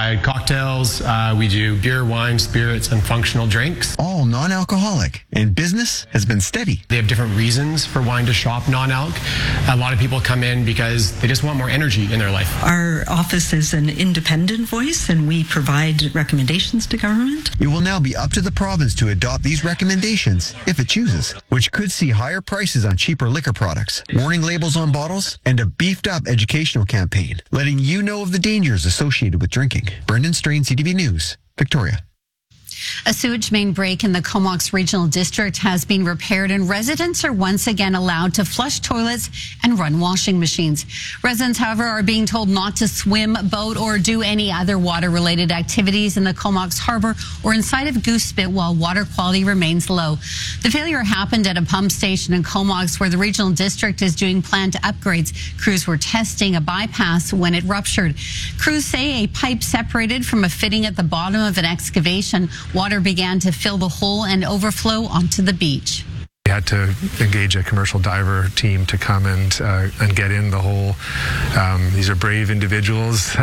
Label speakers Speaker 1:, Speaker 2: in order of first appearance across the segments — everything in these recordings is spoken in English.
Speaker 1: provide cocktails. We do beer, wine, spirits, and functional drinks.
Speaker 2: All non-alcoholic. And business has been steady.
Speaker 1: They have different reasons for wanting to shop non-alc. A lot of people come in because they just want more energy in their life.
Speaker 3: Our office is an independent voice, and we provide recommendations to government.
Speaker 2: It will now be up to the province to adopt these recommendations, if it chooses, which could see higher prices on cheaper liquor products, warning labels on bottles, and a beefed-up educational campaign, letting you know of the dangers associated with drinking. Brendan Strain, CTV News, Victoria.
Speaker 4: A sewage main break in the Comox Regional District has been repaired, and residents are once again allowed to flush toilets and run washing machines. Residents, however, are being told not to swim, boat, or do any other water-related activities in the Comox Harbor or inside of Goose Spit while water quality remains low. The failure happened at a pump station in Comox where the Regional District is doing planned upgrades. Crews were testing a bypass when it ruptured. Crews say a pipe separated from a fitting at the bottom of an excavation. Water began to fill the hole and overflow onto the beach.
Speaker 5: We had to engage a commercial diver team to come and get in the hole. These are brave individuals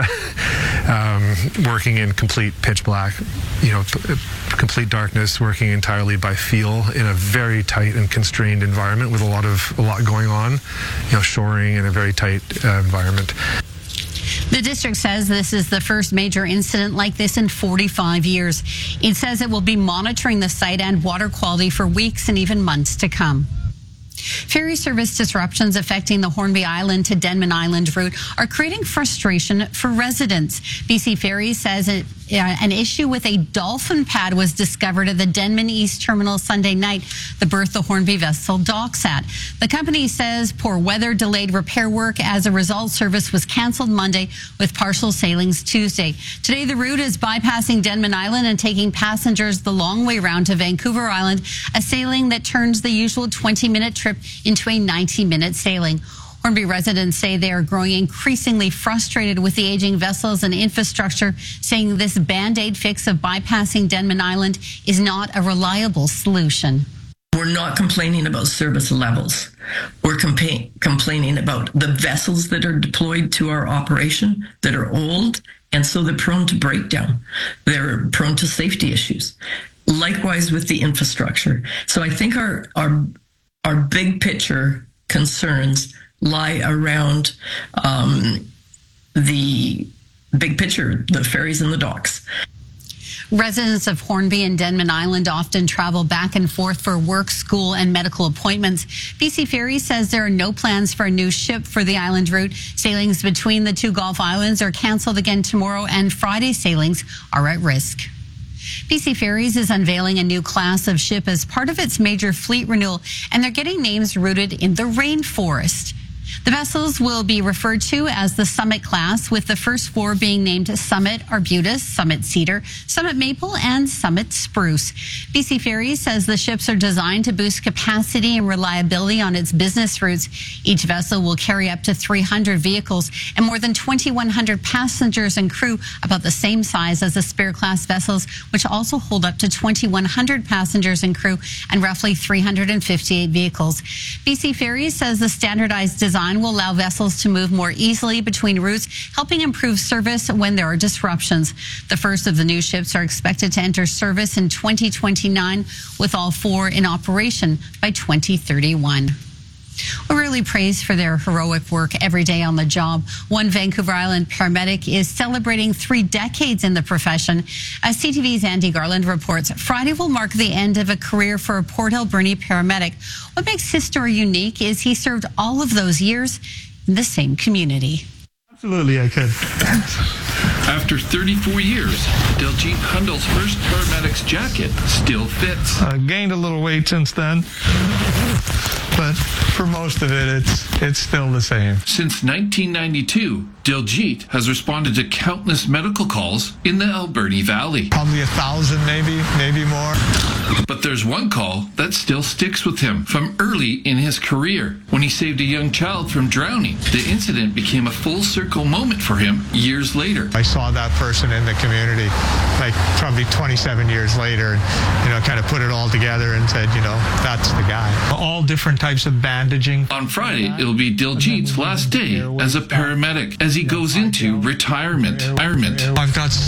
Speaker 5: working in complete pitch black, complete darkness, working entirely by feel in a very tight and constrained environment with a lot going on, shoring in a very tight environment.
Speaker 4: The district says this is the first major incident like this in 45 years. It says it will be monitoring the site and water quality for weeks and even months to come. Ferry service disruptions affecting the Hornby Island to Denman Island route are creating frustration for residents. BC Ferries says an issue with a dolphin pad was discovered at the Denman East Terminal Sunday night, the berth the Hornby vessel docks at. The company says poor weather delayed repair work. As a result, service was canceled Monday with partial sailings Tuesday. Today, the route is bypassing Denman Island and taking passengers the long way round to Vancouver Island, a sailing that turns the usual 20-minute trip into a 90-minute sailing. Hornby residents say they are growing increasingly frustrated with the aging vessels and infrastructure, saying this Band-Aid fix of bypassing Denman Island is not a reliable solution.
Speaker 6: We're not complaining about service levels. We're complaining about the vessels that are deployed to our operation that are old, and so they're prone to breakdown. They're prone to safety issues. Likewise with the infrastructure. So I think our big picture concerns lie around the big picture, the ferries and the docks.
Speaker 4: Residents of Hornby and Denman Island often travel back and forth for work, school, and medical appointments. BC Ferries says there are no plans for a new ship for the island route. Sailings between the two Gulf Islands are canceled again tomorrow, and Friday sailings are at risk. BC Ferries is unveiling a new class of ship as part of its major fleet renewal, and they're getting names rooted in the rainforest. The vessels will be referred to as the Summit class, with the first four being named Summit Arbutus, Summit Cedar, Summit Maple, and Summit Spruce. BC Ferries says the ships are designed to boost capacity and reliability on its business routes. Each vessel will carry up to 300 vehicles and more than 2,100 passengers and crew, about the same size as the Spirit class vessels, which also hold up to 2,100 passengers and crew and roughly 358 vehicles. BC Ferries says the standardized design will allow vessels to move more easily between routes, helping improve service when there are disruptions. The first of the new ships are expected to enter service in 2029, with all four in operation by 2031. We're really praised for their heroic work every day on the job. One Vancouver Island paramedic is celebrating 3 decades in the profession. As CTV's Andy Garland reports, Friday will mark the end of a career for a Port Alberni paramedic. What makes his story unique is he served all of those years in the same community.
Speaker 7: Absolutely, I could.
Speaker 8: After 34 years, Diljit Hundel's first paramedic's jacket still fits.
Speaker 7: I gained a little weight since then, but for most of it, it's still the same.
Speaker 8: Since 1992, Diljit has responded to countless medical calls in the Alberni Valley.
Speaker 7: Probably 1,000, maybe more.
Speaker 8: But there's one call that still sticks with him from early in his career. When he saved a young child from drowning, the incident became a full circle moment for him years later.
Speaker 7: I saw that person in the community, like probably 27 years later, and, kind of put it all together and said, that's the guy. All different types of bandaging.
Speaker 8: On Friday, it'll be Diljit's last day as a paramedic as he goes into retirement.
Speaker 7: I've got